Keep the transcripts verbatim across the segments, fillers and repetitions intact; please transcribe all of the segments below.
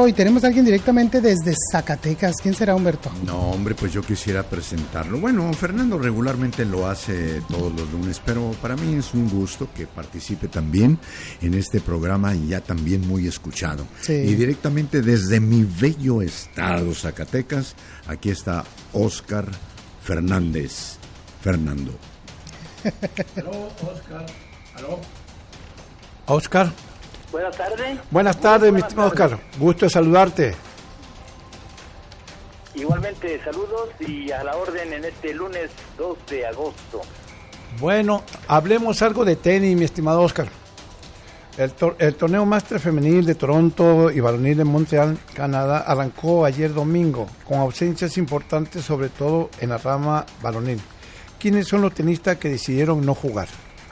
Humberto, y tenemos a alguien directamente desde Zacatecas. ¿Quién será, Humberto? No, hombre, pues yo quisiera presentarlo. Bueno, Fernando regularmente lo hace todos los lunes, pero para mí es un gusto que participe también en este programa y ya también muy escuchado. Sí. Y directamente desde mi bello estado, Zacatecas, aquí está Óscar Fernández. Fernando. Aló, Óscar. Aló. Óscar. Buenas tardes. Buenas tardes, mi estimado Óscar. Gusto de saludarte. Igualmente, saludos y a la orden en este lunes dos de agosto. Bueno, hablemos algo de tenis, mi estimado Óscar. El, tor- el torneo Master Femenil de Toronto y Varonil en Montreal, Canadá, arrancó ayer domingo, con ausencias importantes, sobre todo en la rama varonil. ¿Quiénes son los tenistas que decidieron no jugar?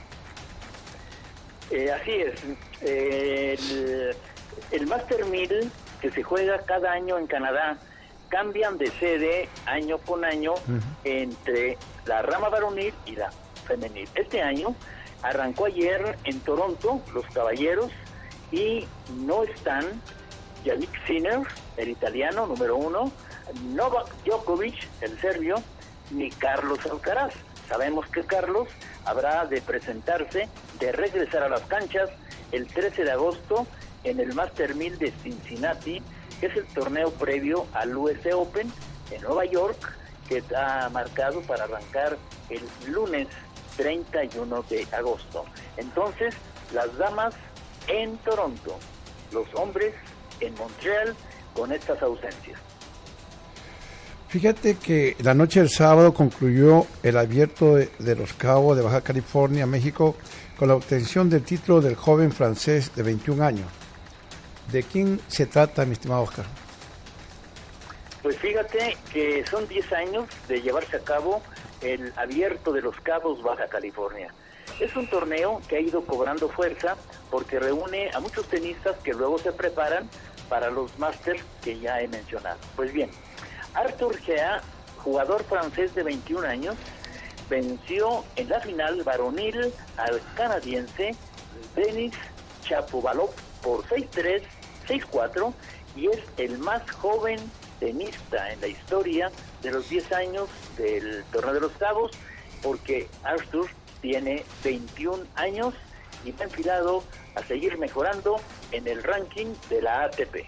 Eh, así es. Eh, el, el Master mil, que se juega cada año en Canadá, cambian de sede año con año uh-huh. entre la rama varonil y la femenil. Este año arrancó ayer en Toronto, los caballeros, y no están Jannik Sinner, el italiano número uno, Novak Djokovic, el serbio, ni Carlos Alcaraz. Sabemos que Carlos habrá de presentarse, de regresar a las canchas el trece de agosto en el Master mil de Cincinnati, que es el torneo previo al U S Open en Nueva York, que está marcado para arrancar el lunes treinta y uno de agosto. Entonces, las damas en Toronto, los hombres en Montreal, con estas ausencias. Fíjate que la noche del sábado concluyó el Abierto de, de Los Cabos de Baja California, México, con la obtención del título del joven francés de veintiún años. ¿De quién se trata, mi estimado Óscar? Pues fíjate que son diez años de llevarse a cabo el Abierto de Los Cabos, Baja California. Es un torneo que ha ido cobrando fuerza porque reúne a muchos tenistas que luego se preparan para los Masters que ya he mencionado. Pues bien, Arthur Gea, jugador francés de veintiún años, venció en la final varonil al canadiense Denis Shapovalov por seis tres, seis cuatro, y es el más joven tenista en la historia de los diez años del Torneo de los Cabos, porque Arthur tiene veintiún años y va enfilado a seguir mejorando en el ranking de la A T P.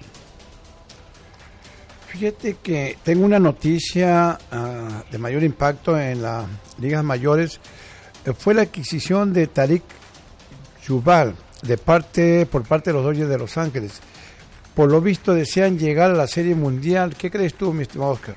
Fíjate que tengo una noticia uh, de mayor impacto en las ligas mayores. Eh, fue la adquisición de Tariq Jubal de parte por parte de los Dodgers de Los Ángeles. Por lo visto desean llegar a la Serie Mundial. ¿Qué crees tú, mi estimado Óscar?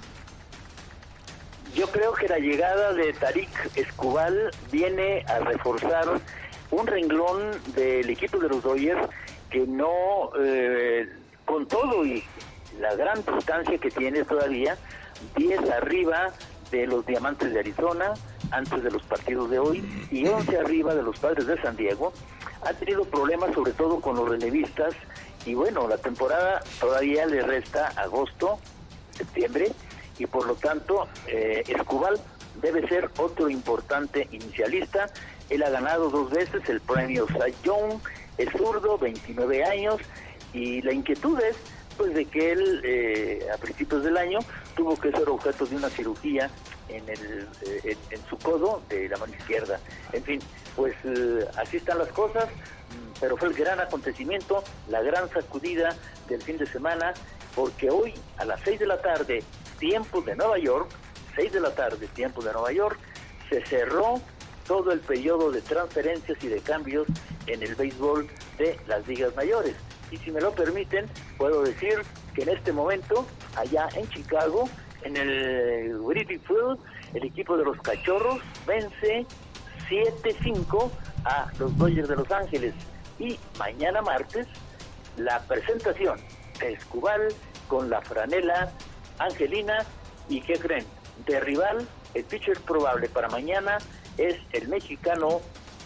Yo creo que la llegada de Tariq Jubal viene a reforzar un renglón del equipo de los Dodgers que no, eh, con todo y la gran distancia que tiene todavía, diez arriba de los Diamantes de Arizona antes de los partidos de hoy y once arriba de los Padres de San Diego, ha tenido problemas sobre todo con los relevistas y bueno, la temporada todavía le resta agosto, septiembre y por lo tanto eh, Escobar debe ser otro importante inicialista. Él ha ganado dos veces el premio Cy Young, es zurdo, veintinueve años, y la inquietud es pues de que él eh, a principios del año tuvo que ser objeto de una cirugía en el eh, en, en su codo de la mano izquierda. En fin, pues eh, así están las cosas, pero fue el gran acontecimiento, la gran sacudida del fin de semana, porque hoy a las seis de la tarde, tiempo de Nueva York, seis de la tarde, tiempo de Nueva York, se cerró todo el periodo de transferencias y de cambios en el béisbol de las ligas mayores. Y si me lo permiten, puedo decir que en este momento, allá en Chicago, en el Wrigley Field, el equipo de los Cachorros vence siete cinco a los Dodgers de Los Ángeles. Y mañana martes, la presentación de Escobar con la franela angelina. ¿Y qué creen? De rival, el pitcher probable para mañana es el mexicano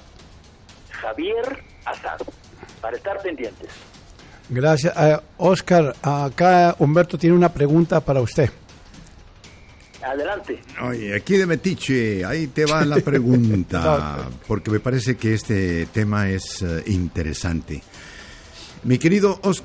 Javier Azar, para estar pendientes. Gracias. Uh, Óscar, acá Humberto tiene una pregunta para usted. Adelante. Oye, aquí de Metiche, ahí te va la pregunta, porque me parece que este tema es uh, interesante. Mi querido Óscar,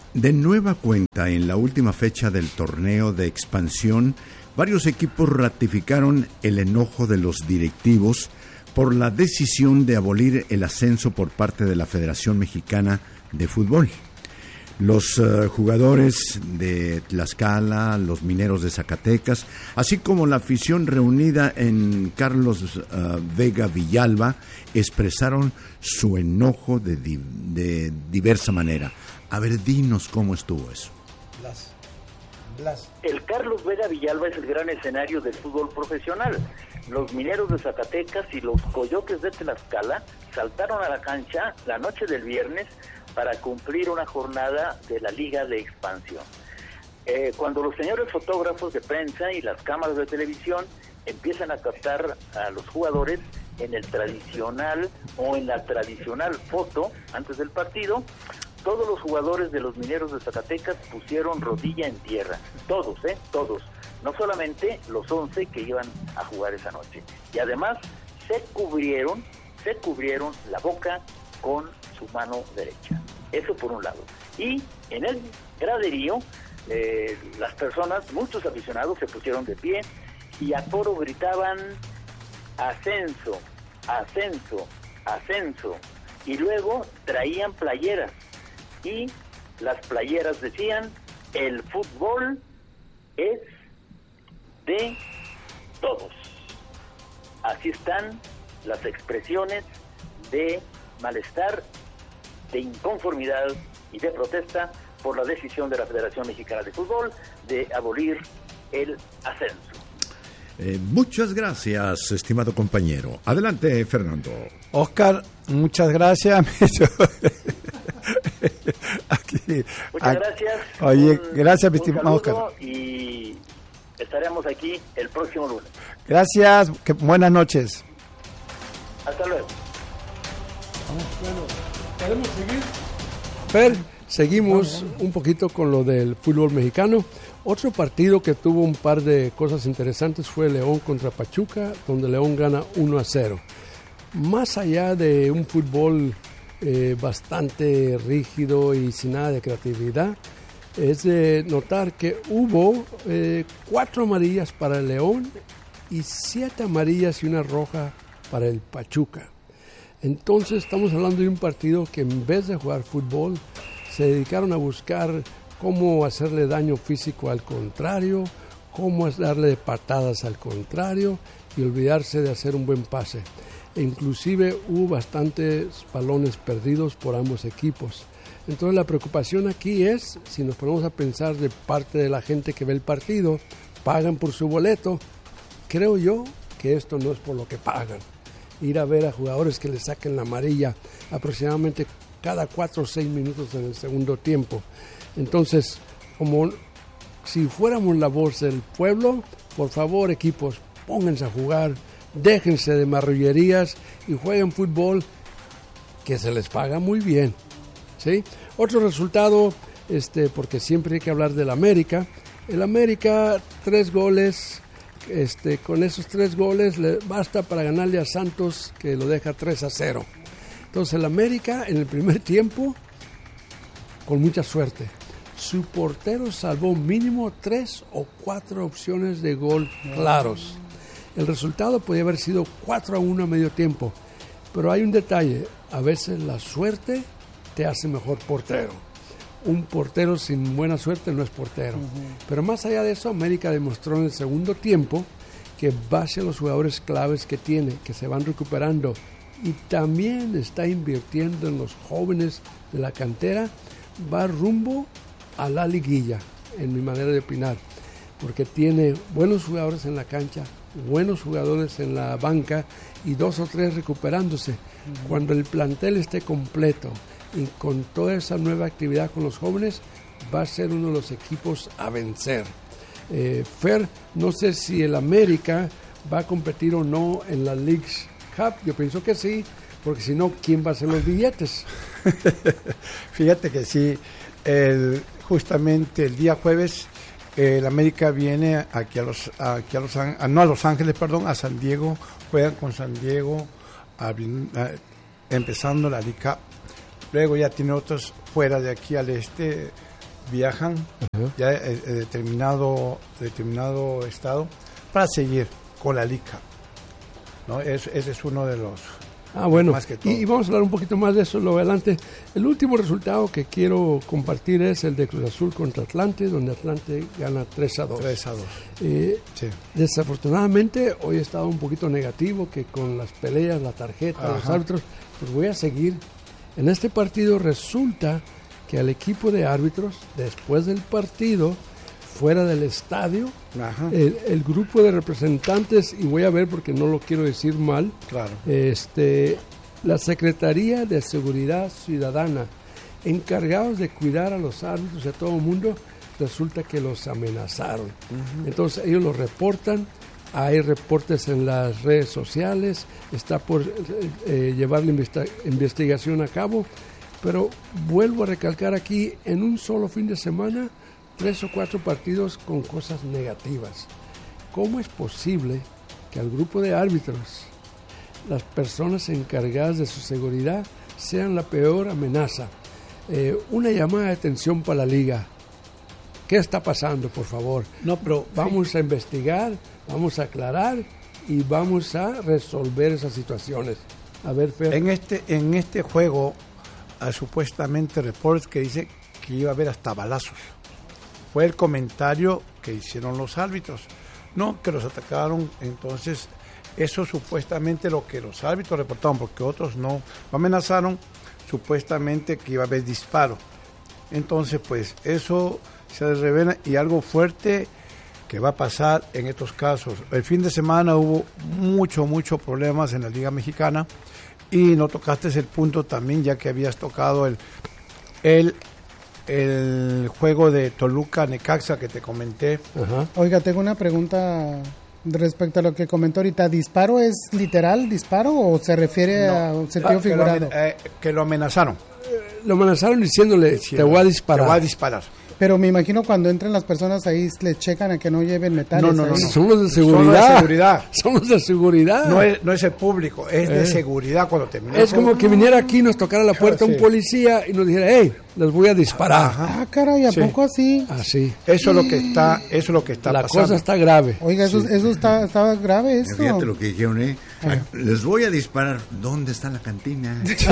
De nueva cuenta, en la última fecha del torneo de expansión, varios equipos ratificaron el enojo de los directivos por la decisión de abolir el ascenso por parte de la Federación Mexicana de Fútbol. Los uh, jugadores de Tlaxcala, los mineros de Zacatecas, así como la afición reunida en Carlos uh, Vega Villalba, expresaron su enojo de, di- de diversa manera. A ver, dinos cómo estuvo eso. Blas. Blas. El Carlos Vega Villalba es el gran escenario del fútbol profesional. Los mineros de Zacatecas y los coyotes de Tlaxcala saltaron a la cancha la noche del viernes para cumplir una jornada de la Liga de Expansión. Eh, cuando los señores fotógrafos de prensa y las cámaras de televisión empiezan a captar a los jugadores en el tradicional o en la tradicional foto antes del partido, todos los jugadores de los mineros de Zacatecas pusieron rodilla en tierra. Todos, ¿eh? Todos. No solamente los once que iban a jugar esa noche. Y además se cubrieron, se cubrieron la boca con su mano derecha. Eso por un lado. Y en el graderío, eh, las personas, muchos aficionados se pusieron de pie y a coro gritaban ascenso, ascenso, ascenso. Y luego traían playeras. Y las playeras decían, el fútbol es de todos. Así están las expresiones de malestar, de inconformidad y de protesta por la decisión de la Federación Mexicana de Fútbol de abolir el ascenso. Eh, muchas gracias, estimado compañero. Adelante, Fernando. Oscar, muchas gracias. Aquí, Muchas aquí. gracias. Oye, un, gracias, un estimado Oscar. Y estaremos aquí el próximo lunes. Gracias, que, buenas noches. Hasta luego. ¿Podemos seguir? Fer, seguimos un poquito con lo del fútbol mexicano. Otro partido que tuvo un par de cosas interesantes fue León contra Pachuca, donde León gana uno a cero. Más allá de un fútbol eh, bastante rígido y sin nada de creatividad, es de notar que hubo eh, cuatro amarillas para el León y siete amarillas y una roja para el Pachuca. Entonces estamos hablando de un partido que en vez de jugar fútbol se dedicaron a buscar cómo hacerle daño físico al contrario, cómo darle patadas al contrario y olvidarse de hacer un buen pase. E inclusive hubo bastantes balones perdidos por ambos equipos. Entonces la preocupación aquí es, si nos ponemos a pensar de parte de la gente que ve el partido, pagan por su boleto, creo yo que esto no es por lo que pagan. Ir a ver a jugadores que le saquen la amarilla aproximadamente cada cuatro o seis minutos en el segundo tiempo. Entonces, como si fuéramos la voz del pueblo, por favor, equipos, pónganse a jugar, déjense de marrullerías y jueguen fútbol, que se les paga muy bien, ¿sí? Otro resultado, este, porque siempre hay que hablar del América. El América, tres goles. Este, con esos tres goles le basta para ganarle a Santos, que lo deja tres a cero. Entonces el América en el primer tiempo con mucha suerte, su portero salvó mínimo tres o cuatro opciones de gol claros. El resultado podía haber sido cuatro a uno a medio tiempo, pero hay un detalle: a veces la suerte te hace mejor portero. Un portero sin buena suerte no es portero. Uh-huh. Pero más allá de eso, América demostró en el segundo tiempo que base a los jugadores claves que tiene, que se van recuperando, y también está invirtiendo en los jóvenes de la cantera, va rumbo a la liguilla, en mi manera de opinar, porque tiene buenos jugadores en la cancha, buenos jugadores en la banca y dos o tres recuperándose. Uh-huh. Cuando el plantel esté completo y con toda esa nueva actividad con los jóvenes, va a ser uno de los equipos a vencer. Eh, Fer, no sé si el América va a competir o no en la Leagues Cup. Yo pienso que sí, porque si no, ¿quién va a hacer los billetes? Fíjate que sí, el, justamente el día jueves el América viene aquí a los, aquí a los a, no a Los Ángeles, perdón, a San Diego, juegan con San Diego, a, a, empezando la League Cup. Luego ya tiene otros fuera de aquí al este, viajan uh-huh. ya en determinado, determinado estado para seguir con la liga, ¿no? Es, ese es uno de los... Ah, bueno, más que todo. Y, y vamos a hablar un poquito más de eso luego adelante. El último resultado que quiero compartir es el de Cruz Azul contra Atlante, donde Atlante gana tres a dos. tres a dos. Eh, sí. Desafortunadamente, hoy he estado un poquito negativo, que con las peleas, la tarjeta, Ajá. los árbitros, pues voy a seguir. En este partido resulta que al equipo de árbitros, después del partido, fuera del estadio, el, el grupo de representantes, y voy a ver porque no lo quiero decir mal, claro. este, la Secretaría de Seguridad Ciudadana, encargados de cuidar a los árbitros y a todo el mundo, resulta que los amenazaron. Uh-huh. Entonces ellos lo reportan, hay reportes en las redes sociales, está por eh, llevar la investi- investigación a cabo, pero vuelvo a recalcar aquí, en un solo fin de semana, tres o cuatro partidos con cosas negativas. ¿Cómo es posible que al grupo de árbitros, las personas encargadas de su seguridad, sean la peor amenaza? Eh, una llamada de atención para la liga. ¿Qué está pasando, por favor? No, pero vamos sí. a investigar, vamos a aclarar y vamos a resolver esas situaciones. A ver, Fer. En este, en este juego, hay supuestamente reportes que dice que iba a haber hasta balazos. Fue el comentario que hicieron los árbitros, no que los atacaron. Entonces eso supuestamente lo que los árbitros reportaron, porque otros no amenazaron, supuestamente que iba a haber disparo. Entonces pues eso se revela, y algo fuerte que va a pasar en estos casos. El fin de semana hubo mucho, muchos problemas en la Liga Mexicana, y no tocaste el punto también, ya que habías tocado el el el juego de Toluca-Necaxa que te comenté. Ajá. Oiga, tengo una pregunta respecto a lo que comentó ahorita. ¿Disparo es literal disparo o se refiere no, a un sentido ah, figurado? Que lo, eh, que lo amenazaron. Eh, lo amenazaron diciéndole, sí, te voy a disparar. Te voy a disparar. Pero me imagino cuando entran las personas ahí les checan a que no lleven metales. No, no, no, ahí. no. Son los de seguridad. Son los de seguridad. Son los de seguridad. No es, no es el público, es eh. de seguridad cuando termina. Es como que viniera aquí, nos tocara la puerta sí. un policía y nos dijera, hey, les voy a disparar. Ajá. Ah, caray, ¿a sí. poco así? Así. Eso es lo que está, eso es lo que está la pasando. La cosa está grave. Oiga, eso, sí. eso está, está grave esto. Fíjate lo que dijeron, ¿eh? Ah. Les voy a disparar. ¿Dónde está la cantina? sí.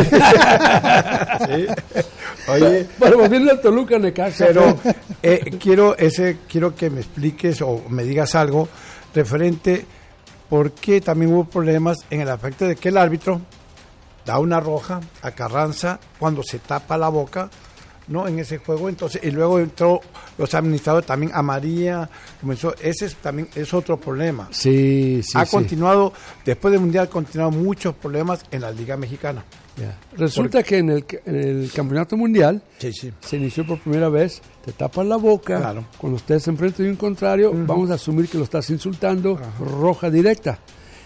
Oye, bueno, volviendo a Toluca, Necaxa. Pero eh, quiero ese quiero que me expliques o me digas algo referente por qué también hubo problemas en el aspecto de que el árbitro da una roja a Carranza cuando se tapa la boca, ¿no? En ese juego, entonces, y luego entró los administradores también a María, comenzó, ese es, también es otro problema. Sí, sí, Ha sí. continuado, después del Mundial, ha continuado muchos problemas en la Liga Mexicana. Yeah. Resulta Porque, que en el, en el Campeonato Mundial sí, sí. se inició por primera vez, te tapas la boca, claro. cuando estés enfrente de un contrario, uh-huh. vamos a asumir que lo estás insultando, uh-huh. roja directa.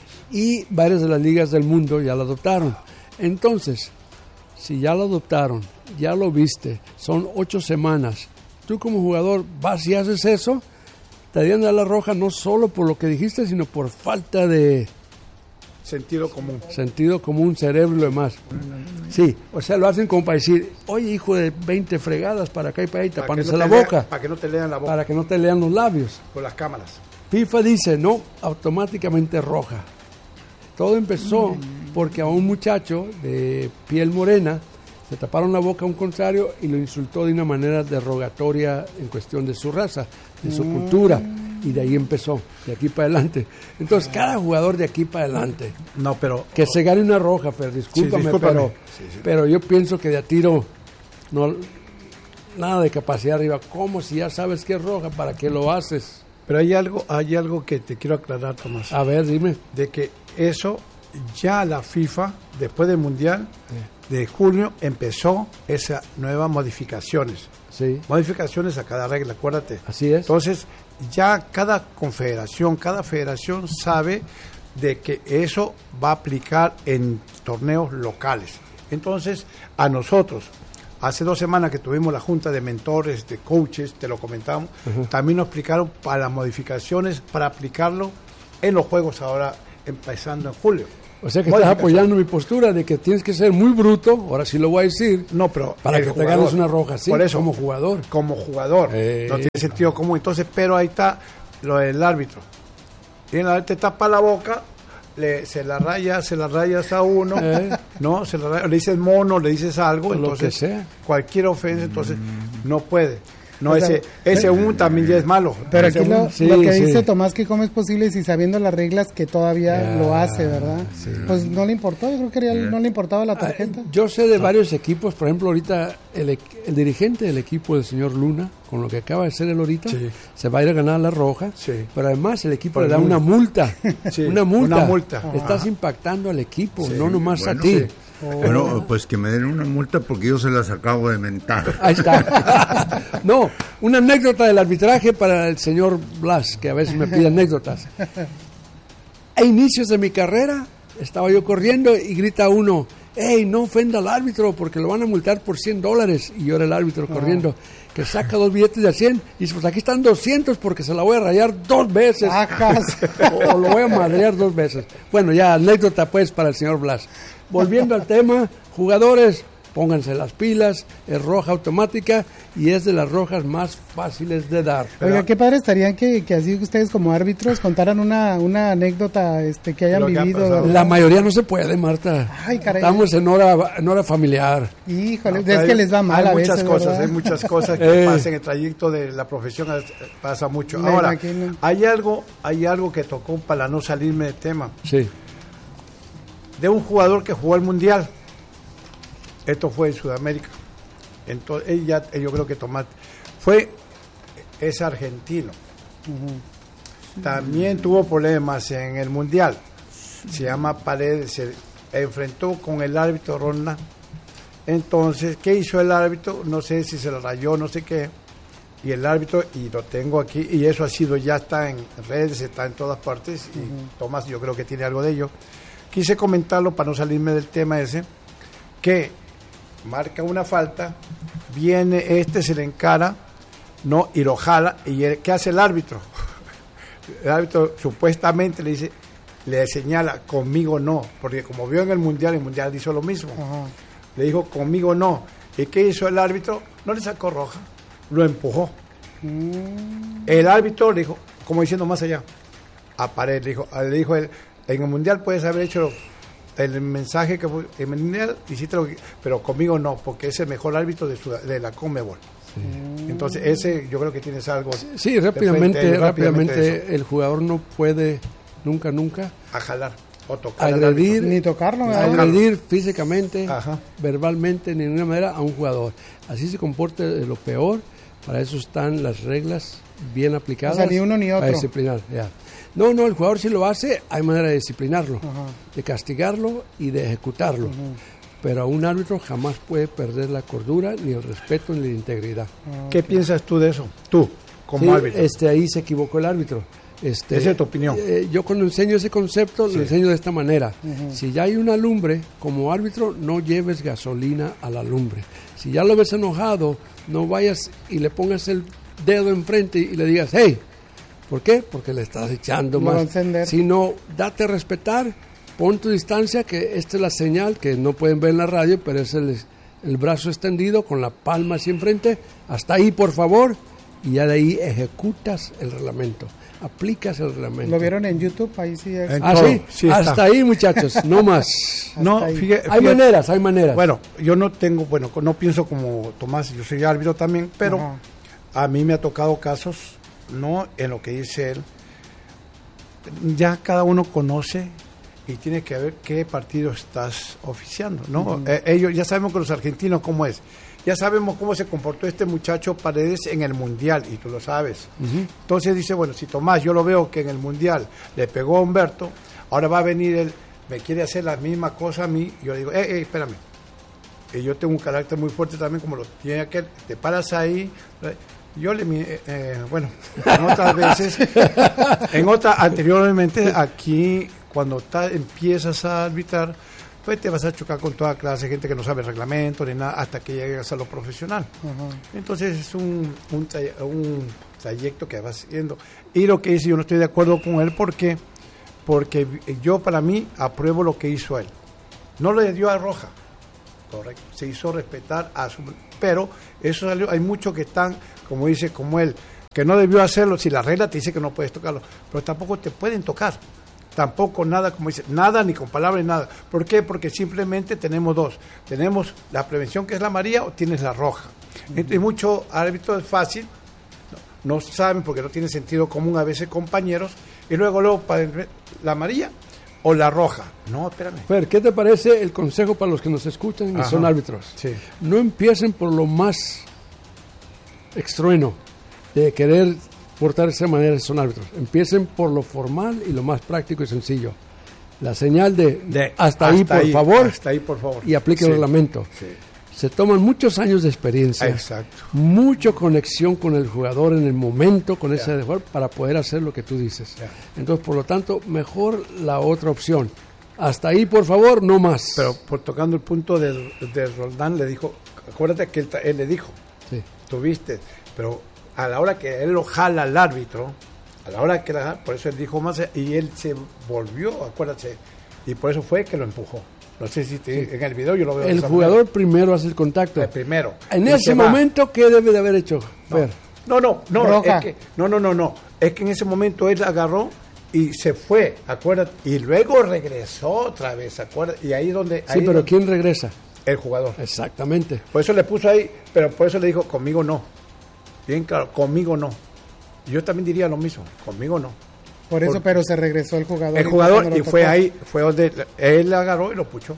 Y varias de las ligas del mundo ya lo adoptaron. Entonces, si ya lo adoptaron, ya lo viste, son ocho semanas, tú como jugador vas y haces eso, te dieron a la roja no solo por lo que dijiste, sino por falta de... Sentido común. Sentido común, cerebro y demás. Sí, o sea, lo hacen como para decir, oye, hijo de veinte fregadas, para acá y para ahí, tapándose no la lea, boca. Para que no te lean la boca. Para que no te lean los labios. Por las cámaras. FIFA dice, no, automáticamente roja. Todo empezó mm. porque a un muchacho de piel morena le taparon la boca a un contrario y lo insultó de una manera derogatoria en cuestión de su raza, de su mm. cultura. Y de ahí empezó, de aquí para adelante. Entonces, cada jugador de aquí para adelante, no, pero que se gane una roja, pero discúlpame, sí, discúlpame. pero, sí, sí. pero yo pienso que de a tiro, no, nada de capacidad arriba. ¿Cómo si ya sabes que es roja? ¿Para qué lo haces? Pero hay algo, hay algo que te quiero aclarar, Tomás. A ver, dime. De que eso, ya la FIFA, después del Mundial sí. de junio, empezó esas nuevas modificaciones. Sí. Modificaciones a cada regla, acuérdate. Así es. Entonces, ya cada confederación, cada federación sabe de que eso va a aplicar en torneos locales. Entonces, a nosotros, hace dos semanas que tuvimos la junta de mentores, de coaches, te lo comentamos, uh-huh. también nos explicaron para las modificaciones, para aplicarlo en los juegos ahora empezando en julio. O sea que estás apoyando mi postura de que tienes que ser muy bruto, ahora sí lo voy a decir, no, pero para que jugador, te ganes una roja, sí, por eso, como jugador. Como jugador, eh, no tiene sentido común. Entonces, pero ahí está lo del árbitro. Y el árbitro te tapa la boca, le, se la raya, se la rayas a uno, eh. ¿no? Se la raya, le dices mono, le dices algo, entonces, lo que sea. Cualquier ofensa, entonces, no puede. No, o sea, ese ese uno también ya es malo. Pero aquí lo, sí, lo que sí. dice Tomás, que cómo es posible si sabiendo las reglas que todavía ya, lo hace, ¿verdad? Sí. Pues no le importó, yo creo que no le importaba la tarjeta. Yo sé de varios equipos, por ejemplo, ahorita el, el dirigente del equipo del señor Luna, con lo que acaba de hacer él ahorita, sí. se va a ir a ganar la roja, sí. pero además el equipo por le da una multa, sí, una multa. Una multa. Estás impactando al equipo, sí, no nomás bueno, a ti. Sí. Oh. Bueno, pues que me den una multa porque yo se las acabo de mentar. Ahí está. No, una anécdota del arbitraje para el señor Blas, que a veces me pide anécdotas. A inicios de mi carrera, estaba yo corriendo y grita uno, hey, no ofenda al árbitro porque lo van a multar por cien dólares. Y yo era el árbitro oh. corriendo, que saca dos billetes de cien y dice, pues aquí están doscientos porque se la voy a rayar dos veces. O lo voy a madrear dos veces. Bueno, ya anécdota pues para el señor Blas. Volviendo al tema, jugadores, pónganse las pilas, es roja automática y es de las rojas más fáciles de dar. Oiga, qué padre estaría que, que así ustedes como árbitros contaran una, una anécdota este, que hayan que vivido. La mayoría no se puede, Marta. Ay, caray. Estamos en hora, en hora familiar. Híjole, no, es que les va mal hay a muchas veces, cosas, ¿verdad? hay muchas cosas que eh. pasan en el trayecto de la profesión, pasa mucho. Me Ahora, imagino. hay algo, hay algo que tocó para no salirme del tema. Sí. De un jugador que jugó el Mundial. Esto fue en Sudamérica. Entonces, ella, yo creo que Tomás fue, es argentino. Uh-huh. También tuvo problemas en el Mundial. Se llama Paredes, se enfrentó con el árbitro Ronda. Entonces, ¿qué hizo el árbitro? No sé si se lo rayó, no sé qué. Y el árbitro, y lo tengo aquí, y eso ha sido, ya está en redes, está en todas partes, y uh-huh. Tomás yo creo que tiene algo de ello. Quise comentarlo para no salirme del tema ese, que marca una falta, viene este, se le encara, no, y lo jala, y el, ¿qué hace el árbitro? El árbitro supuestamente le dice, le señala, conmigo no, porque como vio en el Mundial, el Mundial hizo lo mismo. Uh-huh. Le dijo, conmigo no. ¿Y qué hizo el árbitro? No le sacó roja, lo empujó. Uh-huh. El árbitro le dijo, como diciendo más allá, a Paredes, le dijo, le dijo él, en el Mundial puedes haber hecho el mensaje que fue, en el Mundial hiciste lo que, pero conmigo no, porque es el mejor árbitro de, su, de la Conmebol. Sí. Entonces ese yo creo que tienes algo. Sí, sí rápidamente, frente, rápidamente, rápidamente el jugador no puede nunca, nunca a jalar o tocar agredir, ni tocarlo, ni agredir físicamente, Ajá. verbalmente, ni de ninguna manera a un jugador. Así se comporta de lo peor. Para eso están las reglas bien aplicadas. O sea, ni uno ni otro. Para disciplinar, ya. No, no, el jugador si lo hace, hay manera de disciplinarlo, uh-huh. de castigarlo y de ejecutarlo. Uh-huh. Pero a un árbitro jamás puede perder la cordura, ni el respeto, ni la integridad. Okay. ¿Qué piensas tú de eso? Tú, como sí, árbitro. Este, ahí se equivocó el árbitro. Este, Esa es tu opinión. Eh, yo cuando enseño ese concepto, sí. lo enseño de esta manera. Uh-huh. Si ya hay una lumbre, como árbitro, no lleves gasolina a la lumbre. Si ya lo ves enojado, no vayas y le pongas el dedo enfrente y le digas, hey, ¿por qué? Porque le estás echando no más. Sino, date a respetar, pon tu distancia, que esta es la señal, que no pueden ver en la radio, pero es el, el brazo extendido con la palma así enfrente. Hasta ahí, por favor, y ya de ahí ejecutas el reglamento. Aplicas el reglamento. ¿Lo vieron en YouTube? Ahí sí es. ¿Ah, sí? sí Hasta ahí, muchachos, no más. No, fíjate, hay fíjate, maneras, hay maneras. Bueno, yo no tengo, bueno, no pienso como Tomás, yo soy árbitro también, pero Ajá. a mí me ha tocado casos, no en lo que dice él, ya cada uno conoce y tiene que ver qué partido estás oficiando, ¿no? Uh-huh. Eh, ellos, ya sabemos que los argentinos cómo es, ya sabemos cómo se comportó este muchacho Paredes en el Mundial, y tú lo sabes. Uh-huh. Entonces dice, bueno, si Tomás, yo lo veo que en el Mundial le pegó a Humberto, ahora va a venir él, me quiere hacer la misma cosa a mí, y yo le digo, eh, eh, espérame. Y yo tengo un carácter muy fuerte también, como lo tiene aquel, te paras ahí. Yo le, eh, bueno, en otras veces, en otra, anteriormente, aquí, cuando ta, empiezas a arbitrar, pues te vas a chocar con toda clase de gente que no sabe el reglamento ni nada, hasta que llegues a lo profesional. Uh-huh. Entonces es un, un, un trayecto que vas haciendo. Y lo que dice, yo no estoy de acuerdo con él porque porque yo para mí apruebo lo que hizo él. No le dio a roja, correcto, se hizo respetar a su... Pero eso salió, hay muchos que están, como dice, como él, que no debió hacerlo, si la regla te dice que no puedes tocarlo, pero tampoco te pueden tocar. Tampoco nada, como dice, nada ni con palabras, nada. ¿Por qué? Porque simplemente tenemos dos. Tenemos la prevención, que es la amarilla, o tienes la roja. Entre muchos árbitros es fácil, no, no saben porque no tiene sentido común a veces compañeros, y luego, luego para la amarilla o la roja. No, espérame. Fer, ¿qué te parece el consejo para los que nos escuchan y Ajá. son árbitros? Sí. No empiecen por lo más extrueno de querer portarse de manera, son árbitros. Empiecen por lo formal y lo más práctico y sencillo. La señal de, De hasta, ahí, por favor, hasta ahí, por favor. y aplique Sí. el reglamento. Sí. Se toman muchos años de experiencia, Exacto. mucha conexión con el jugador en el momento, con ese Ya. jugador, para poder hacer lo que tú dices. Ya. Entonces, por lo tanto, mejor la otra opción. Hasta ahí, por favor, no más. Pero por tocando el punto de, de Roldán, le dijo, acuérdate que él, él le dijo, Sí. tuviste, pero a la hora que él lo jala al árbitro, a la hora que la jala, por eso él dijo más, y él se volvió, acuérdate, y por eso fue que lo empujó. No sé si te, Sí. en el video yo lo veo. de El esa jugador manera. primero hace el contacto. El primero. En Y ese se va. momento, ¿qué debe de haber hecho, Fer? No, no, no, Roja. es que, no, no, no, no, es que en ese momento él agarró y se fue, acuérdate, y luego regresó otra vez, acuérdate, y ahí donde... Sí, ahí pero donde- ¿quién regresa? El jugador. Exactamente. Por eso le puso ahí, pero por eso le dijo, conmigo no. Bien claro, conmigo no. Yo también diría lo mismo, conmigo no. Por eso, Por- pero se regresó el jugador. El y jugador, cuando lo y fue tocó. ahí, fue donde él agarró y lo puchó.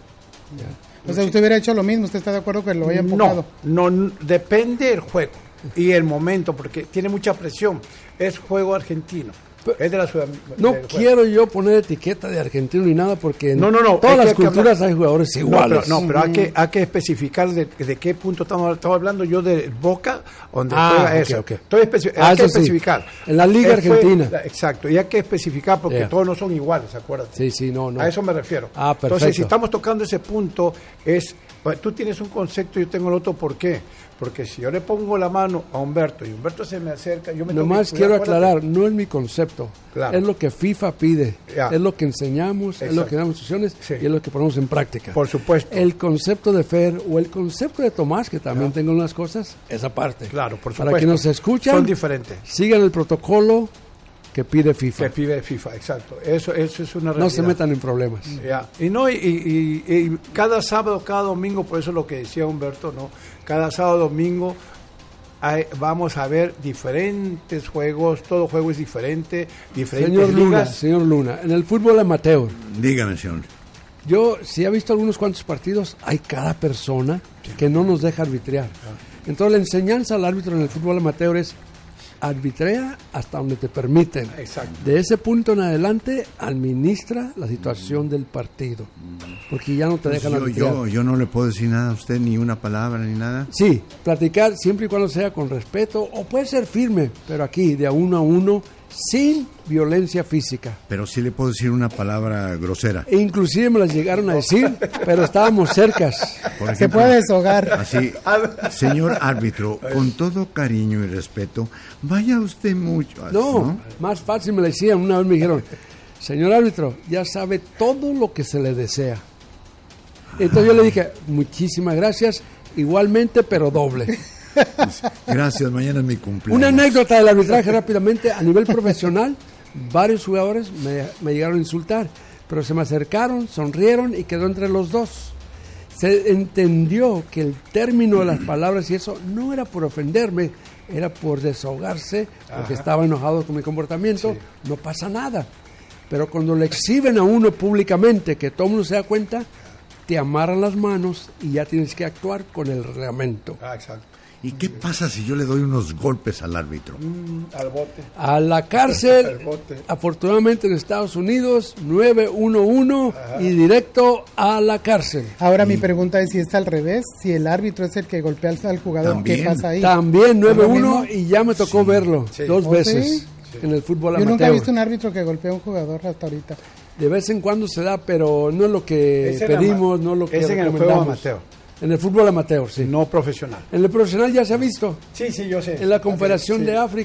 O sea, usted hubiera hecho lo mismo. ¿Usted está de acuerdo que lo haya empujado? No, no, n- depende del juego y el momento, porque tiene mucha presión. Es juego argentino. Es de la ciudad. No del juego. quiero yo poner etiqueta de argentino ni nada, porque en No, no, no, todas es las que- culturas hay jugadores No, iguales. pero, no, pero hay, que, hay que especificar de, de qué punto estamos, estamos hablando yo de Boca, donde Ah, juega ok, eso. ok. Estoy especi- Ah, hay que eso sí. especificar. En la Liga Él fue- Argentina. la- exacto, y hay que especificar porque Yeah. todos no son iguales, acuérdate. Sí, sí, no, no. A eso me refiero. Ah, perfecto. Entonces, si estamos tocando ese punto, es, pues, tú tienes un concepto y yo tengo el otro, ¿por qué? Porque si yo le pongo la mano a Humberto y Humberto se me acerca, yo me tengo Nomás que quiero cuidar, acuérdate. aclarar, no es mi concepto, Claro. es lo que FIFA pide, Ya. es lo que enseñamos, es lo Exacto. que damos instrucciones Sí. y es lo que ponemos en práctica. Por supuesto. El concepto de Fer o el concepto de Tomás, que también tengo unas cosas, esa parte. Claro, por supuesto. Para que nos escuchan, Son diferentes. sigan el protocolo que pide FIFA. Que pide FIFA, exacto. Eso, eso es una realidad. No se metan en problemas. Ya. Y no y, y- y- y cada sábado, cada domingo, por eso es lo que decía Humberto, ¿no? Cada sábado, domingo hay- vamos a ver diferentes juegos, todo juego es diferente, diferentes Señor Luna, ligas. señor Luna, en el fútbol amateur, Dígame, señor. yo sí he visto algunos cuantos partidos, hay cada persona que no nos deja arbitrar. Entonces la enseñanza al árbitro en el fútbol amateur es arbitrea hasta donde te permiten. Exacto. De ese punto en adelante, administra la situación del partido, porque ya no te dejan Yo, arbitrar. yo, yo no le puedo decir nada a usted, ni una palabra, ni nada. Sí, platicar siempre y cuando sea con respeto, o puede ser firme, pero aquí, de a uno a uno, sin violencia física. Pero sí le puedo decir una palabra grosera. E inclusive me las llegaron a decir, pero estábamos cercas. Por Se ejemplo, puede deshogar. Así, señor árbitro, con todo cariño y respeto, vaya usted mucho. así, No, más fácil me la decían. Una vez me dijeron, señor árbitro, ya sabe todo lo que se le desea. Entonces yo le dije, muchísimas gracias, igualmente, pero doble. Gracias, mañana es mi cumpleaños. Una anécdota del arbitraje rápidamente, a nivel profesional, varios jugadores me, me llegaron a insultar, pero se me acercaron, sonrieron y quedó entre los dos. Se entendió que el término de las palabras y eso no era por ofenderme, era por desahogarse, porque estaba enojado con mi comportamiento, no pasa nada. Pero cuando le exhiben a uno públicamente, que todo el mundo se da cuenta, te amarran las manos y ya tienes que actuar con el reglamento. Ah, exacto. ¿Y qué pasa si yo le doy unos golpes al árbitro? Mm, al bote. A la cárcel, Al bote. afortunadamente en Estados Unidos, nueve uno uno y directo a la cárcel. Ahora mi pregunta es si es al revés, si el árbitro es el que golpea al- al jugador, También. ¿qué pasa ahí? También nueve uno mismo? y ya me tocó verlo Sí. dos ¿Oh, veces sí? en el fútbol Yo nunca he amateur. visto un árbitro que golpea a un jugador hasta ahorita. De vez en cuando se da, pero no es lo que Es en pedimos, ama- no es lo que es en el juego recomendamos. amateur. En el fútbol amateur, sí. No profesional. En el profesional ya se ha visto. Sí, sí, yo sé. En la Confederación Sí. de África,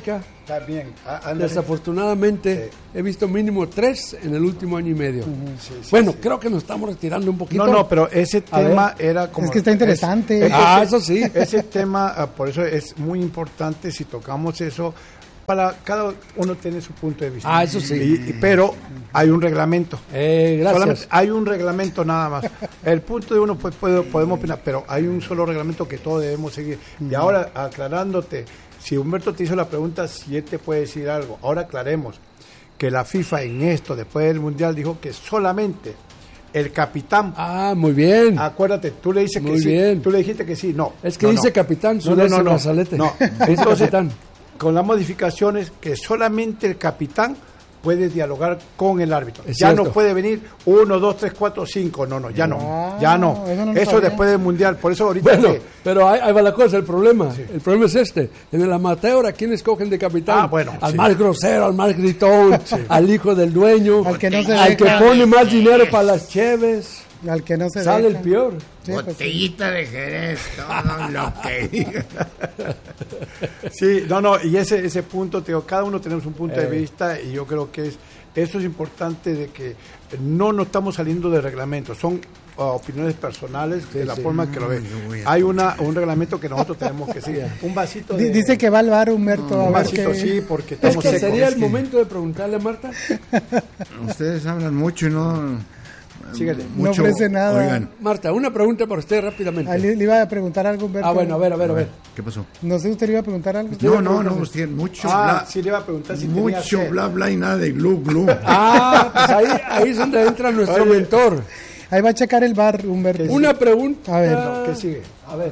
Está bien. Ah, Desafortunadamente sí. he visto mínimo tres en el último año y medio. Uh-huh. sí, sí, bueno, sí. creo que nos estamos retirando un poquito. No, no, pero ese A tema ver. era como... Es que está interesante. Es, ah, ese, eso sí. Ese tema, por eso es muy importante si tocamos eso. Para cada uno tiene su punto de vista. Ah, eso sí. Y, y, pero hay un reglamento. Eh, gracias. Solamente hay un reglamento nada más. El punto de uno pues puede, podemos opinar, pero hay un solo reglamento que todos debemos seguir. Y ahora, aclarándote, si Humberto te hizo la pregunta, si él te puede decir algo. Ahora aclaremos que la FIFA en esto, después del Mundial, dijo que solamente el capitán. Ah, muy bien. Acuérdate, tú le dices muy que bien. sí. Tú le dijiste que sí. No. Es que no, dice no. capitán, no, no, no, no. Brazalete. No. Entonces, capitán. Con las modificaciones que solamente el capitán puede dialogar con el árbitro. Es ya cierto. no puede venir uno, dos, tres, cuatro, cinco. No, no, ya no. Ah, ya no. Eso, no eso después del Mundial. Por eso ahorita. Bueno, que... pero ahí, ahí va la cosa. El problema sí. el problema es este. En el amateur, ¿a quién escogen de capitán? Ah, bueno, al sí. más grosero, al más gritón, sí. al hijo del dueño, al que, no se al deja. que pone más dinero para las cheves. Al que no se Sale deja. el peor. Sí, botellita pues, sí. de Jerez, todo lo que diga. Sí, no, no, y ese ese punto, te digo, cada uno tenemos un punto eh. de vista y yo creo que es eso es importante de que no nos estamos saliendo de reglamentos, son uh, opiniones personales sí, de la sí. forma que lo ven. Hay una un reglamento que nosotros tenemos que seguir. Un vasito de... Dice que va al bar Humberto. No, a un ver vasito, que... sí, porque estamos es que secos. sería Es el que... momento de preguntarle a Marta. Ustedes hablan mucho y no... Síguele. Mucho, no ofrece nada. Oigan. Marta, una pregunta para usted rápidamente. Ah, le, le iba a preguntar algo, Humberto. Ah, bueno, a ver, a ver, a ver. ¿Qué pasó? No sé, ¿usted le iba a preguntar algo? No, no, no, usted, mucho ah, bla. sí le iba a preguntar si mucho bla, bla y nada de glu, glu. Ah, pues ahí, ahí es donde entra nuestro Oye. mentor. Ahí va a checar el bar, Humberto. Una pregunta. A ver. No, ¿qué sigue? A ver.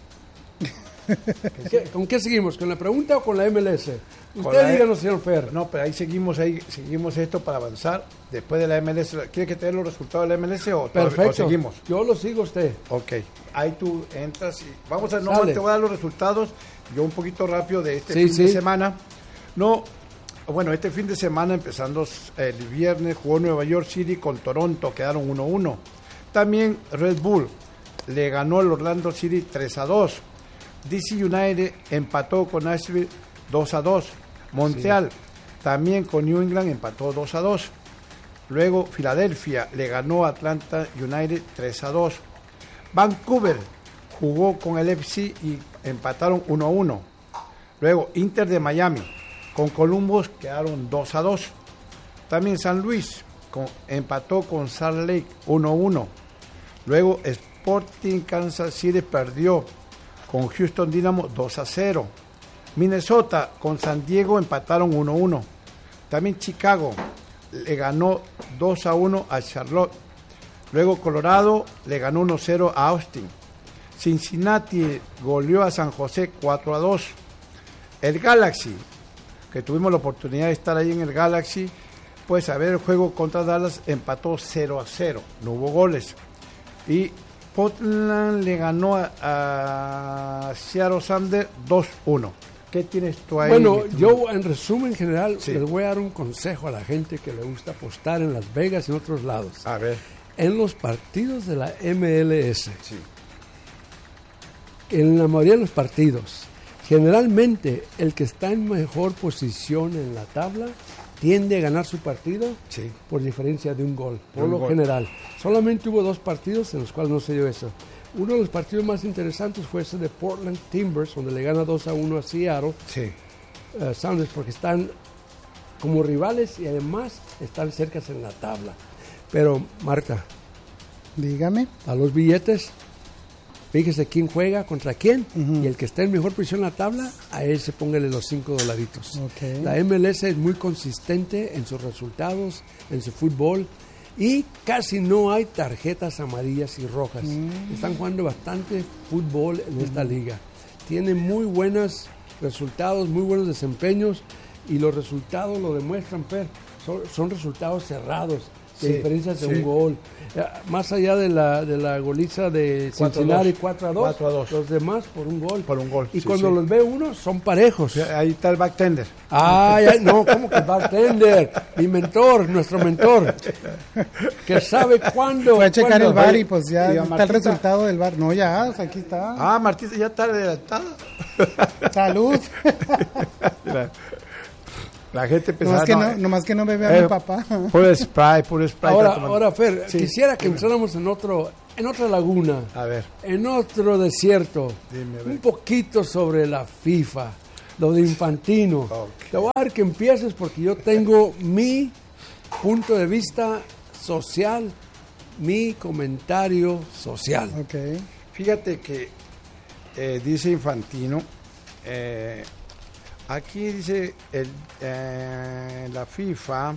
¿Qué, ¿Con qué seguimos? ¿Con la pregunta o con la M L S? Usted díganos, señor Fer. No, pero ahí seguimos, ahí seguimos esto para avanzar. Después de la M L S, ¿quiere que te dé los resultados de la M L S o, Perfecto. o seguimos? Yo lo sigo a usted. Ok, ahí tú entras y vamos a, no, te voy a dar los resultados, yo un poquito rápido de este sí, fin sí. de semana. No, bueno, este fin de semana empezando el viernes jugó Nueva York City con Toronto, quedaron uno uno. También Red Bull le ganó al Orlando City tres a dos. D C United empató con Nashville dos a dos. Montreal sí. también con New England empató dos a dos. Luego Filadelfia le ganó a Atlanta United tres a dos. Vancouver jugó con el F C y empataron uno a uno. Luego Inter de Miami con Columbus quedaron dos a dos. También San Luis con, empató con Salt Lake uno a uno. Luego Sporting Kansas City perdió con Houston Dynamo dos a cero. Minnesota con San Diego empataron uno a uno. También Chicago le ganó dos a uno a Charlotte. Luego Colorado le ganó uno a cero a Austin. Cincinnati goleó a San José cuatro a dos. El Galaxy, que tuvimos la oportunidad de estar ahí en el Galaxy, pues a ver el juego contra Dallas empató cero a cero. No hubo goles. Y Portland le ganó a, a Seattle Sounders dos a uno. ¿Qué tienes tú ahí? Bueno, yo en resumen general sí. les voy a dar un consejo a la gente que le gusta apostar en Las Vegas y en otros lados. A ver. En los partidos de la M L S, sí. en la mayoría de los partidos, generalmente el que está en mejor posición en la tabla tiende a ganar su partido sí. por diferencia de un gol, por un lo gol. general. Solamente hubo dos partidos en los cuales no se dio eso. Uno de los partidos más interesantes fue ese de Portland Timbers, donde le gana dos a uno a Seattle sí. uh, Sounders, porque están como rivales y además están cerca en la tabla. Pero, Marta, dígame. A los billetes, fíjese quién juega contra quién, uh-huh. y el que esté en mejor posición en la tabla, a él se póngale los cinco dolaritos. Okay. La M L S es muy consistente en sus resultados, en su fútbol, y casi no hay tarjetas amarillas y rojas. Mm. Están jugando bastante fútbol en esta mm. liga. Tiene muy buenos resultados, muy buenos desempeños, y los resultados lo demuestran, Fer. Son, son resultados cerrados. de Sí, diferencias de sí. un gol. Eh, Más allá de la, de la goliza de Cincinnati cuatro a dos, cuatro a dos. los demás por un gol. Por un gol, Y sí, cuando sí. los ve uno, son parejos. Ahí está el backtender. Ay, ay, no, ¿cómo que bartender? Mi mentor, nuestro mentor, que sabe cuándo. Fue a checar cuándo- el bar y pues ya Y a está el Martita. resultado del bar. No, ya, o sea, aquí está. Ah, Martita, ya está adelantada. Salud. La, la gente pensaba, Nomás que no, eh, nomás que no bebe a eh, mi papá. Puro spray, puro spray. Ahora, está tomando. ahora, Fer, Sí. quisiera que entráramos en otro, en otra laguna, A ver. en otro desierto, Dime, a ver. un poquito sobre la FIFA, lo de Infantino. Ok. Te voy a dar que empieces porque yo tengo mi punto de vista social, mi comentario social. Ok. Fíjate que eh, dice Infantino, eh, aquí dice el, eh, la FIFA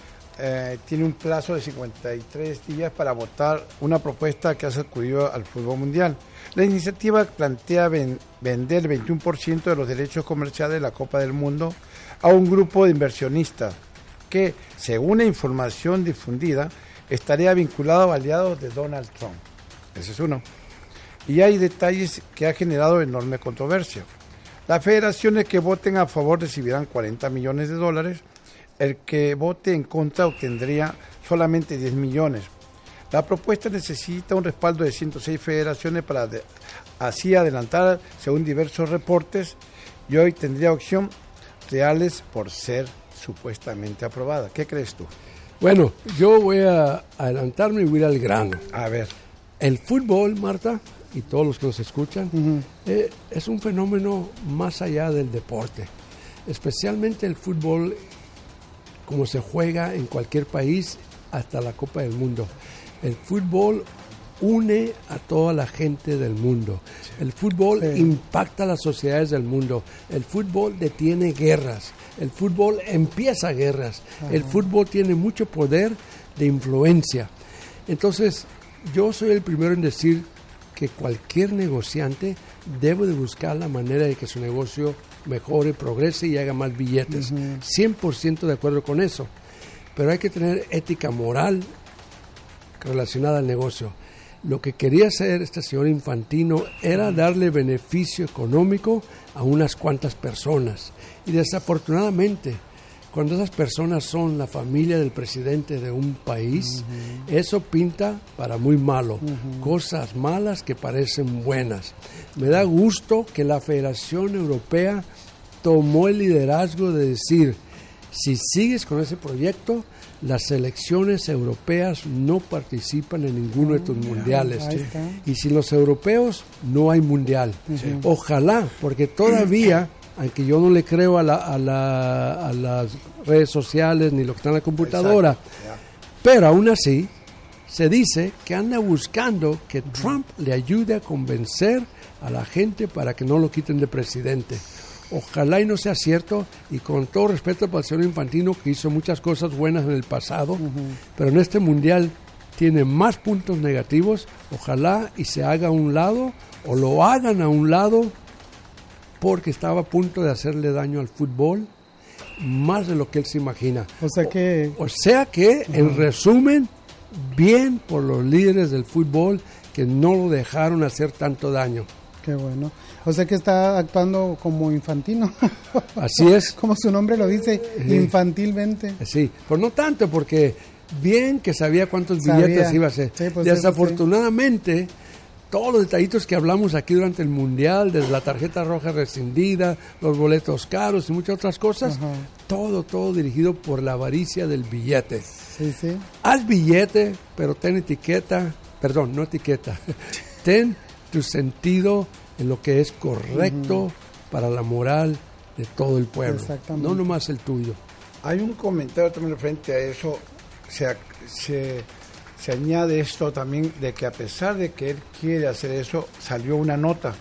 eh, tiene un plazo de cincuenta y tres días para votar una propuesta que ha sacudido al fútbol mundial. La iniciativa plantea ven- vender el veintiuno por ciento de los derechos comerciales de la Copa del Mundo a un grupo de inversionistas que, según la información difundida, estaría vinculado a aliados de Donald Trump. Ese es uno. Y hay detalles que ha generado enorme controversia. Las federaciones que voten a favor recibirán cuarenta millones de dólares. El que vote en contra obtendría solamente diez millones. La propuesta necesita un respaldo de ciento seis federaciones para de- así adelantar, según diversos reportes, y hoy tendría opción reales por ser supuestamente aprobada. ¿Qué crees tú? Bueno, yo voy a adelantarme y voy a ir al grano. A ver. El fútbol, Marta, y todos los que nos escuchan, Ujú. eh, es un fenómeno más allá del deporte. Especialmente el fútbol, como se juega en cualquier país, hasta la Copa del Mundo. El fútbol une a toda la gente del mundo. El fútbol Sí. impacta a las sociedades del mundo. El fútbol detiene guerras. El fútbol empieza guerras. El fútbol tiene mucho poder de influencia. Entonces, yo soy el primero en decir que cualquier negociante debe de buscar la manera de que su negocio mejore, progrese y haga más billetes. cien por ciento de acuerdo con eso. Pero hay que tener ética moral relacionada al negocio. Lo que quería hacer este señor Infantino era darle beneficio económico a unas cuantas personas. Y desafortunadamente, cuando esas personas son la familia del presidente de un país, eso pinta para muy malo. Cosas malas que parecen buenas. Me da gusto que la Federación Europea tomó el liderazgo de decir, si sigues con ese proyecto, las selecciones europeas no participan en ninguno de tus mundiales. ahí está. Y sin los europeos no hay mundial. Ojalá, porque todavía, aunque yo no le creo a, la, a, la, a las redes sociales ni lo que está en la computadora, pero aún así se dice que anda buscando que Trump le ayude a convencer a la gente para que no lo quiten de presidente. Ojalá y no sea cierto, y con todo respeto para el señor Infantino, que hizo muchas cosas buenas en el pasado, pero en este mundial tiene más puntos negativos. Ojalá y se haga a un lado, o lo hagan a un lado, porque estaba a punto de hacerle daño al fútbol, más de lo que él se imagina. O sea que O sea que, en resumen, bien por los líderes del fútbol que no lo dejaron hacer tanto daño. qué bueno. O sea que está actuando como Infantino. Así es. Como su nombre lo dice, Sí. infantilmente. Sí, pues no tanto, porque bien que sabía cuántos Sabía. billetes iba a hacer. Sí, pues eso Desafortunadamente, todos los detallitos que hablamos aquí durante el Mundial, desde la tarjeta roja rescindida, los boletos caros y muchas otras cosas, Ajá. todo, todo dirigido por la avaricia del billete. Sí, sí. Haz billete, pero ten etiqueta, perdón, no etiqueta, ten tu sentido en lo que es correcto para la moral de todo el pueblo, Exactamente. no nomás el tuyo. Hay un comentario también frente a eso, se, se, se añade esto también de que a pesar de que él quiere hacer eso, salió una nota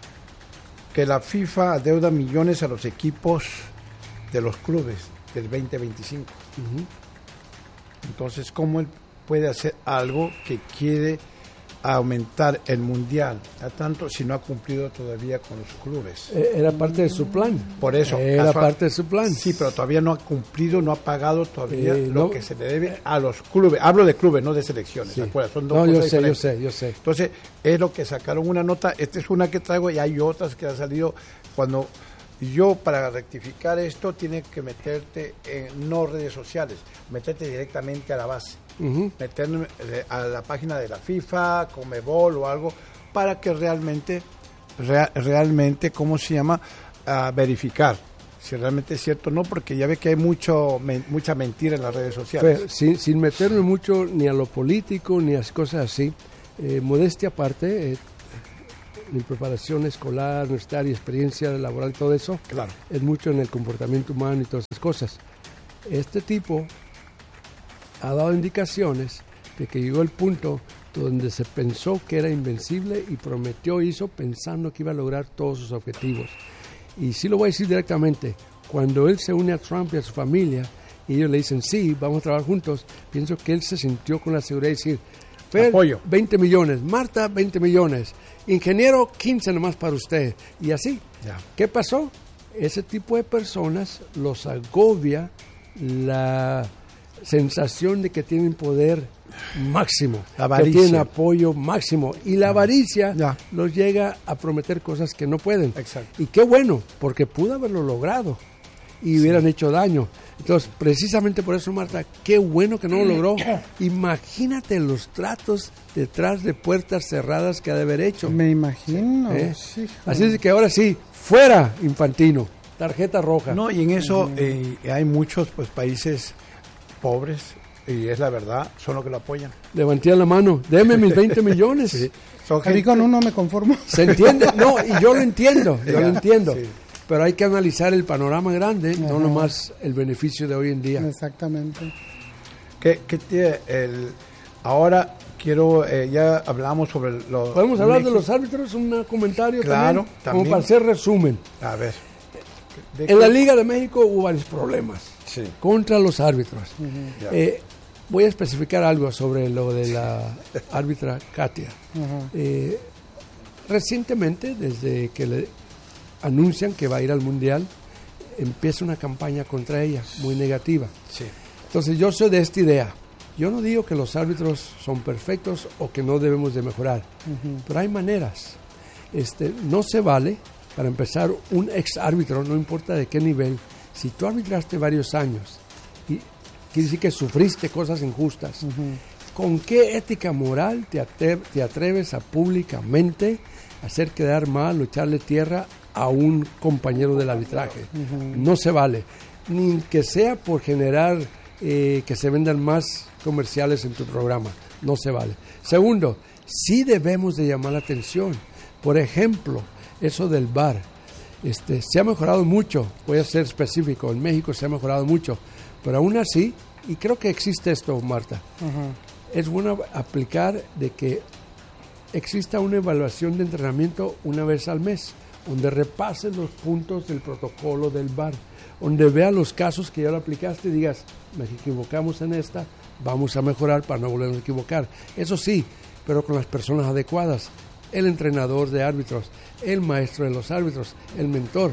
que la FIFA adeuda millones a los equipos de los clubes del veinte veinticinco. Entonces, ¿cómo él puede hacer algo que quiere a aumentar el mundial, a tanto si no ha cumplido todavía con los clubes. Eh, Era parte de su plan. Por eso. Era casual, parte de su plan. Sí, pero todavía no ha cumplido, no ha pagado todavía Eh, lo no. que se le debe a los clubes. Hablo de clubes, no de selecciones, Sí. ¿se acuerdan? Son dos No, cosas yo sé, yo diferentes. sé, yo sé. Entonces, es lo que sacaron una nota. Esta es una que traigo y hay otras que han salido. Cuando yo, para rectificar esto, tienes que meterte en no redes sociales, meterte directamente a la base. Ujú. Meterme eh, a la página de la FIFA, Conmebol o algo, para que realmente, rea- realmente, ¿cómo se llama? Ah, verificar si realmente es cierto o no, porque ya ve que hay mucho men- mucha mentira en las redes sociales. Pero sin, sin meterme mucho ni a lo político ni a las cosas así, eh, modestia aparte, eh, mi preparación escolar, universitaria, experiencia laboral, todo eso, Claro. es mucho en el comportamiento humano y todas esas cosas. Este tipo ha dado indicaciones de que llegó el punto donde se pensó que era invencible y prometió, hizo pensando que iba a lograr todos sus objetivos. Y sí lo voy a decir directamente, cuando él se une a Trump y a su familia, y ellos le dicen, sí, vamos a trabajar juntos, pienso que él se sintió con la seguridad de decir, Fer, Apoyo. veinte millones, Marta, veinte millones, ingeniero, quince nomás para usted, y así. Ya. ¿Qué pasó? Ese tipo de personas los agobia la sensación de que tienen poder máximo, La que avaricia. tienen apoyo máximo, y la avaricia Ya. los llega a prometer cosas que no pueden. Exacto. Y qué bueno, porque pudo haberlo logrado y hubieran hecho daño. Entonces, precisamente por eso, Marta, qué bueno que no lo logró. Imagínate los tratos detrás de puertas cerradas que ha de haber hecho. Me imagino. ¿Eh? Sí, hijo. Así es que ahora sí, fuera Infantino, tarjeta roja. No, y en eso eh, hay muchos pues países pobres, y es la verdad, son los que lo apoyan. Levanté la mano, deme mis veinte millones. Sí. Son A mí con uno me conformo. ¿Se entiende? No, y yo lo entiendo, yo Ya, lo entiendo. sí. Pero hay que analizar el panorama grande, no Ajá. nomás el beneficio de hoy en día. Exactamente. que, que tiene el ahora quiero eh, ya hablamos sobre los ¿Podemos hablar de México. los árbitros? Un comentario Claro, también, también. como para hacer resumen. A ver. ¿De En qué? la Liga de México hubo varios problemas Sí. contra los árbitros. Ya. Eh, voy a especificar algo sobre lo de la árbitra Katia. Ajá. Eh, recientemente, desde que le anuncian que va a ir al Mundial, empieza una campaña contra ella, muy negativa. Sí. Entonces yo soy de esta idea. Yo no digo que los árbitros son perfectos o que no debemos de mejorar, pero hay maneras. Este, no se vale, para empezar, un ex árbitro, no importa de qué nivel, si tú arbitraste varios años y quiere decir que sufriste cosas injustas, ¿con qué ética moral te, atre- te atreves a públicamente hacer quedar mal o echarle tierra a un compañero del arbitraje? No se vale, ni que sea por generar eh, que se vendan más comerciales en tu programa, no se vale. Segundo, sí debemos de llamar la atención. Por ejemplo, eso del V A R, este, se ha mejorado mucho, voy a ser específico, en México se ha mejorado mucho, pero aún así, y creo que existe esto, Marta, Ajá. es bueno aplicar de que exista una evaluación de entrenamiento una vez al mes, donde repases los puntos del protocolo del V A R, donde veas los casos que ya lo aplicaste y digas, nos equivocamos en esta, vamos a mejorar para no volvernos a equivocar. Eso sí, pero con las personas adecuadas, el entrenador de árbitros, el maestro de los árbitros, el mentor.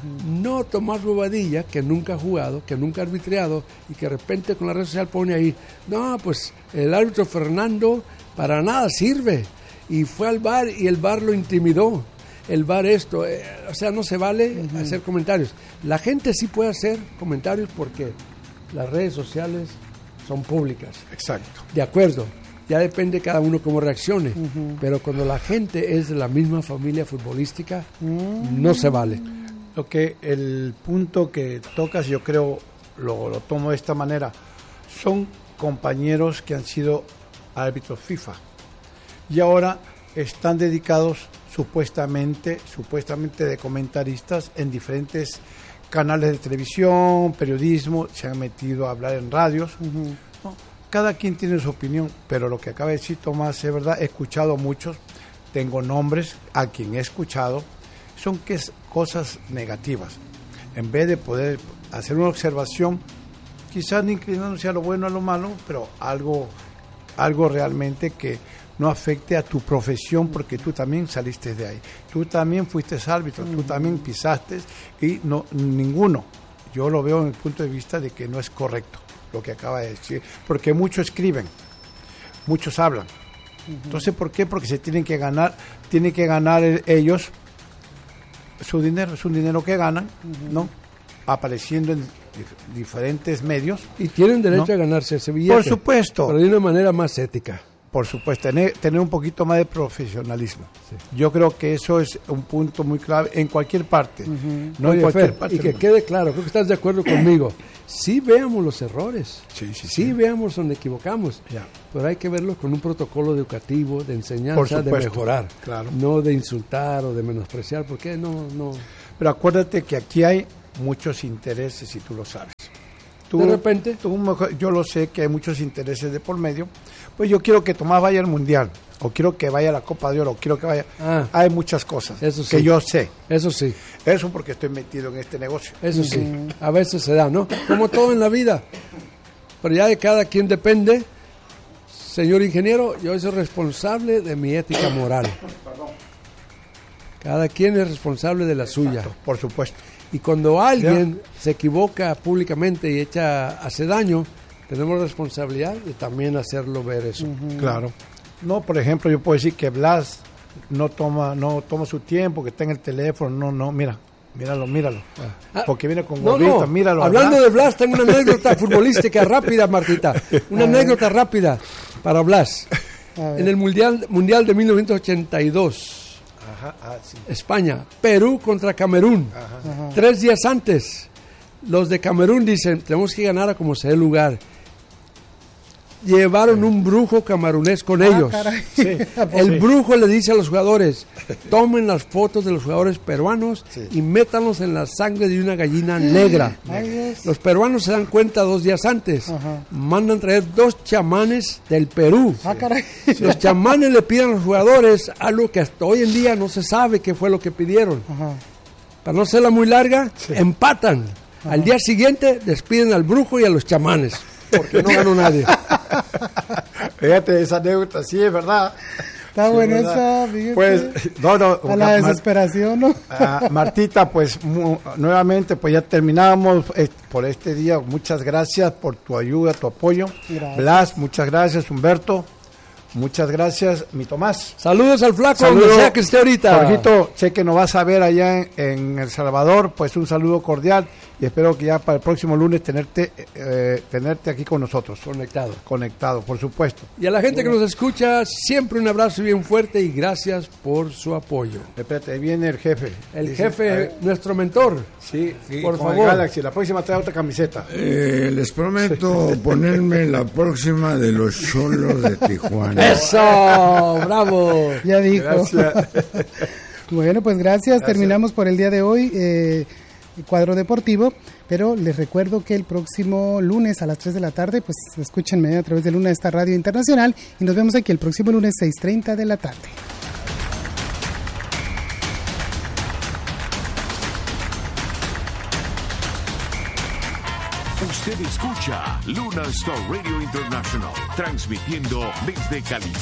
No Tomás Bobadilla, que nunca ha jugado, que nunca ha arbitreado y que de repente con la red social pone ahí, no, pues el árbitro Fernando para nada sirve. Y fue al V A R y el V A R lo intimidó. El V A R esto, eh, o sea, no se vale uh-huh. hacer comentarios. La gente sí puede hacer comentarios porque las redes sociales son públicas. Exacto. De acuerdo, ya depende cada uno cómo reaccione. Uh-huh. Pero cuando la gente es de la misma familia futbolística, uh-huh. no se vale. Lo que el punto que tocas, yo creo, lo, lo tomo de esta manera. Son compañeros que han sido árbitros FIFA y ahora están dedicados supuestamente, supuestamente de comentaristas en diferentes canales de televisión, periodismo, se han metido a hablar en radios. Uh-huh. ¿No? Cada quien tiene su opinión, pero lo que acaba de decir Tomás es verdad, he escuchado a muchos, tengo nombres a quien he escuchado, son que es cosas negativas. En vez de poder hacer una observación, quizás no inclinándose a lo bueno o a lo malo, pero algo, algo realmente que no afecte a tu profesión, porque tú también saliste de ahí, tú también fuiste árbitro, tú también pisaste, y no ninguno, yo lo veo en el punto de vista de que no es correcto lo que acaba de decir, porque muchos escriben, muchos hablan. Entonces, ¿por qué? Porque se tienen que ganar, tienen que ganar ellos su dinero, es un dinero que ganan, ¿no? Apareciendo en dif- diferentes medios. Y tienen derecho ¿no? a ganarse ese billete. Por supuesto. Pero de una manera más ética. Por supuesto, tener, tener un poquito más de profesionalismo. Sí. Yo creo que eso es un punto muy clave en cualquier parte. Uh-huh. No Oye, en cualquier Fer, parte. y que quede claro, creo que estás de acuerdo conmigo. Sí veamos los errores, sí, sí, sí, sí. veamos donde equivocamos, ya. pero hay que verlos con un protocolo educativo, de enseñanza, de mejorar, claro. no de insultar o de menospreciar, porque no, no. Pero acuérdate que aquí hay muchos intereses y tú lo sabes. Tú, de repente. Tú, yo lo sé que hay muchos intereses de por medio. Pues yo quiero que Tomás vaya al Mundial, o quiero que vaya a la Copa de Oro, o quiero que vaya... Ah, hay muchas cosas eso sí. que yo sé. Eso sí. Eso porque estoy metido en este negocio. Eso sí. Uh-huh. A veces se da, ¿no? Como todo en la vida. Pero ya de cada quien depende. Señor ingeniero, yo soy responsable de mi ética moral. Cada quien es responsable de la suya. Exacto, por supuesto. Y cuando alguien ya. se equivoca públicamente y echa, hace daño, tenemos responsabilidad de también hacerlo ver eso. Uh-huh. Claro. No, por ejemplo, yo puedo decir que Blas no toma no toma su tiempo, que está en el teléfono. No, no, mira, míralo, míralo. Ah. Porque viene con gorrita, no, no. míralo. Hablando Blas. de Blas, tengo una anécdota futbolística rápida, Martita. Una anécdota rápida para Blas. En el Mundial, mundial de mil novecientos ochenta y dos, Ajá, ah, sí. España, Perú contra Camerún. Ajá. Ajá. Tres días antes, los de Camerún dicen, tenemos que ganar a como sea el lugar. Llevaron un brujo camerunés con ah, ellos. Sí. El sí. brujo le dice a los jugadores, tomen las fotos de los jugadores peruanos sí. y métanlos en la sangre de una gallina negra. Ay, los peruanos se dan cuenta dos días antes. Ajá. Mandan traer dos chamanes del Perú. Ah, caray. Los chamanes le piden a los jugadores algo que hasta hoy en día no se sabe qué fue lo que pidieron. Ajá. Para no hacerla muy larga, sí. empatan. Ajá. Al día siguiente despiden al brujo y a los chamanes. Porque no ganó nadie. Fíjate, esa anécdota, sí, es verdad. Está sí, buena esa, fíjate. Pues, no, no. A la desesperación, ¿no? Uh, Martita, pues, mu- nuevamente, pues ya terminamos eh, por este día. Muchas gracias por tu ayuda, tu apoyo. Gracias. Blas, muchas gracias, Humberto. Muchas gracias, mi Tomás. Saludos al flaco, Saludos, donde sea que esté ahorita. Jorgito, sé que nos vas a ver allá en, en El Salvador, pues un saludo cordial y espero que ya para el próximo lunes tenerte eh, tenerte aquí con nosotros. Conectado. Conectado, por supuesto. Y a la gente bueno. que nos escucha, siempre un abrazo bien fuerte y gracias por su apoyo. Espérate, ahí viene el jefe. El Dice, jefe, nuestro mentor. Sí, sí por con favor. El Galaxy, la próxima trae otra camiseta. Eh, les prometo sí. ponerme la próxima de los Xolos de Tijuana. ¡Eso! ¡Bravo! Ya dijo. Gracias. Bueno, pues gracias. gracias. Terminamos por el día de hoy. Eh, Cuadro Deportivo, pero les recuerdo que el próximo lunes a las tres de la tarde, pues escúchenme a través de Luna, esta radio internacional, y nos vemos aquí el próximo lunes seis treinta de la tarde. Usted escucha Luna Star Radio International, transmitiendo desde California.